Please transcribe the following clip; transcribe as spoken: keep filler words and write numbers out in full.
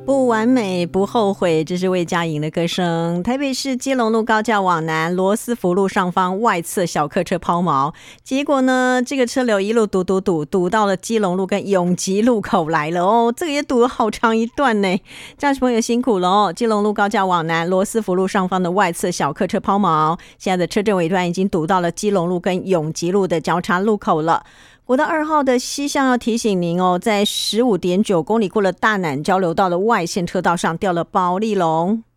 不完美不后悔，这是魏佳莹的歌声。台北市基隆路高架往南罗斯福路上方外侧小客车抛锚，结果呢这个车流一路堵堵堵堵到了基隆路跟永吉路口来了哦，这个也堵了好长一段呢。驾驶朋友辛苦了哦。基隆路高架往南罗斯福路上方的外侧小客车抛锚，现在的车阵尾段已经堵到了基隆路跟永吉路的交叉路口了。国道二号的西向要提醒您哦，在十五点九公里过了大南交流道的外线车道上掉了保利龙。